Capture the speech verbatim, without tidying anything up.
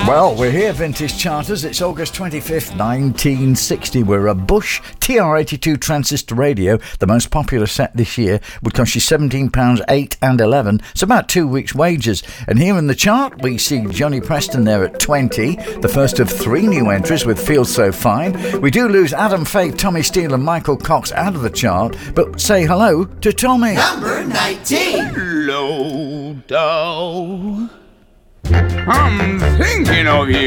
Well, we're here, Vintage Charters. It's August twenty-fifth, nineteen sixty. We're a Bush T R eighty-two transistor radio. The most popular set this year would cost you seventeen pounds eight and eleven. It's about two weeks' wages. And here in the chart, we see Johnny Preston there at twenty, the first of three new entries with Feel So Fine. We do lose Adam Faye, Tommy Steele and Michael Cox out of the chart, but say hello to Tommy. Number nineteen. Hello, doll. I'm thinking of you.